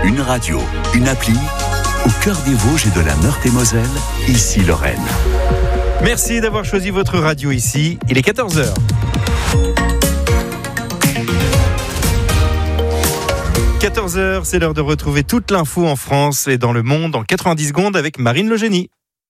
Une radio, une appli, au cœur des Vosges et de la Meurthe-et-Moselle, ici Lorraine. Merci d'avoir choisi votre radio ici. Il est 14h. « 14h, c'est l'heure de retrouver toute l'info en France et dans le monde en 90 secondes avec Marine Le Génie.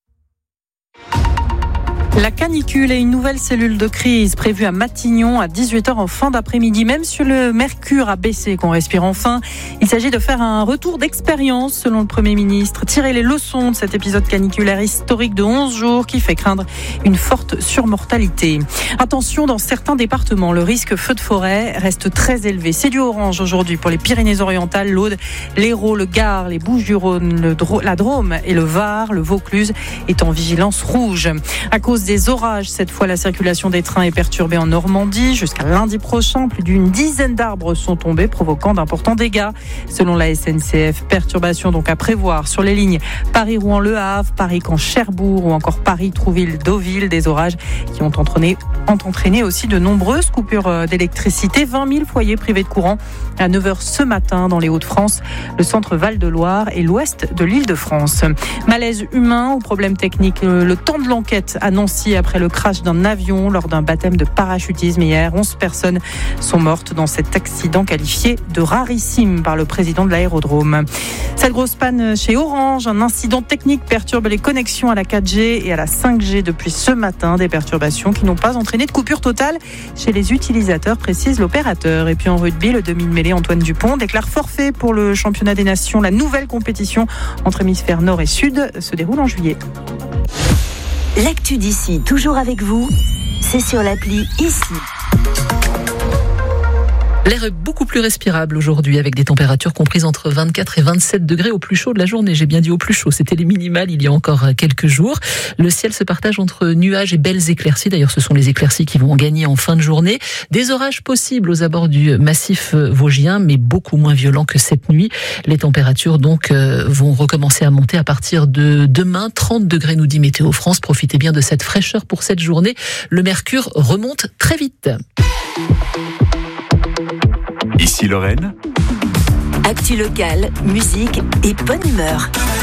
La canicule et une nouvelle cellule de crise prévue à Matignon à 18h en fin d'après-midi. Même si le mercure a baissé, qu'on respire enfin, il s'agit de faire un retour d'expérience selon le Premier ministre. Tirer les leçons de cet épisode caniculaire historique de 11 jours qui fait craindre une forte surmortalité. Attention, dans certains départements, le risque feu de forêt reste très élevé. C'est du orange aujourd'hui pour les Pyrénées-Orientales, l'Aude, l'Hérault, le Gard, les Bouches-du-Rhône, la Drôme et le Var. Le Vaucluse est en vigilance rouge. À cause des orages, cette fois, la circulation des trains est perturbée en Normandie. Jusqu'à lundi prochain, plus d'une dizaine d'arbres sont tombés, provoquant d'importants dégâts. Selon la SNCF, perturbations donc à prévoir sur les lignes Paris-Rouen-Le Havre, Paris-Caen-Cherbourg ou encore Paris-Trouville-Deauville. Des orages qui ont entraîné aussi de nombreuses coupures d'électricité. 20 000 foyers privés de courant à 9h ce matin dans les Hauts-de-France, le centre Val-de-Loire et l'ouest de l'Île-de-France. Malaise humain ou problème technique, le temps de l'enquête à Nancy après le crash d'un avion lors d'un baptême de parachutisme hier. 11 personnes sont mortes dans cet accident qualifié de rarissime par le président de l'aérodrome. Cette grosse panne chez Orange, un incident technique perturbe les connexions à la 4G et à la 5G depuis ce matin. Des perturbations qui n'ont pas entraîné de coupure totale chez les utilisateurs, précise l'opérateur. Et puis en rugby, le demi de mêlée Antoine Dupont déclare forfait pour le championnat des nations. La nouvelle compétition entre hémisphères nord et sud se déroule en juillet. L'actu d'ici, toujours avec vous, c'est sur l'appli Ici. L'air est beaucoup plus respirable aujourd'hui avec des températures comprises entre 24 et 27 degrés au plus chaud de la journée. J'ai bien dit au plus chaud, c'était les minimales il y a encore quelques jours. Le ciel se partage entre nuages et belles éclaircies. D'ailleurs, ce sont les éclaircies qui vont gagner en fin de journée. Des orages possibles aux abords du massif vosgien, mais beaucoup moins violents que cette nuit. Les températures donc vont recommencer à monter à partir de demain. 30 degrés nous dit Météo France. Profitez bien de cette fraîcheur pour cette journée. Le mercure remonte très vite. Ici Lorraine. Actu locale, musique et bonne humeur.